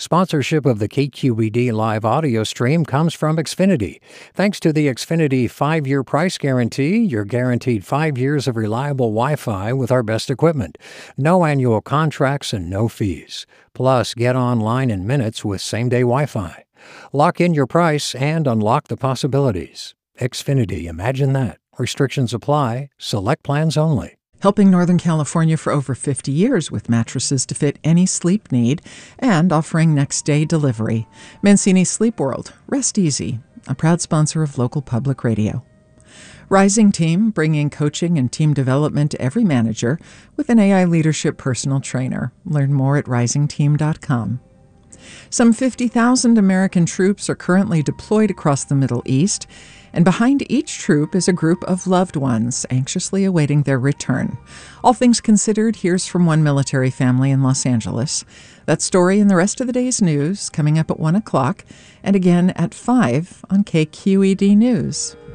Sponsorship of the KQED live audio stream comes from Xfinity. Thanks to the Xfinity 5-year price guarantee, you're guaranteed 5 years of reliable Wi-Fi with our best equipment. No annual contracts and no fees. Plus, get online in minutes with same-day Wi-Fi. Lock in your price and unlock the possibilities. Xfinity, imagine that. Restrictions apply. Select plans only. Helping Northern California for over 50 years with mattresses to fit any sleep need and offering next-day delivery. Mancini Sleep World. Rest easy. A proud sponsor of local public radio. Rising Team, bringing coaching and team development to every manager with an AI leadership personal trainer. Learn more at risingteam.com. Some 50,000 American troops are currently deployed across the Middle East, and behind each troop is a group of loved ones anxiously awaiting their return. All things considered, here's from one military family in Los Angeles. That story and the rest of the day's news coming up at 1 o'clock and again at 5 on KQED News.